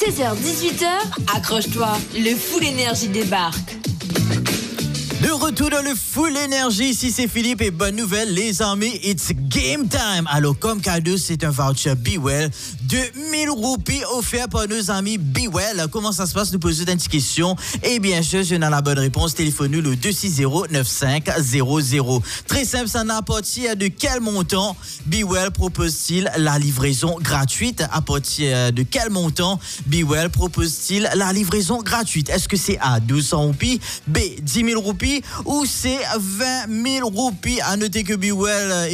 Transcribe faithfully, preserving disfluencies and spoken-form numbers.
seize heures dix-huit heures, accroche-toi, le Full Énergie débarque. De retour dans le Full Énergie, ici c'est Philippe et bonne nouvelle les amis, it's game time. Alors comme cadeau, c'est un voucher Be Well de mille roupies offert par nos amis Be Well. Comment ça se passe? Nous posons une petite question et bien sûr, je n'ai la bonne réponse. Téléphone-nous le deux six zéro neuf cinq zéro zéro. Très simple, ça n'a partir de quel montant Be Well propose-t-il la livraison gratuite? À partir de quel montant Be Well propose-t-il la livraison gratuite? Est-ce que c'est A, douze cents roupies, B, dix mille roupies ou c'est vingt mille roupies? À noter que Be Well est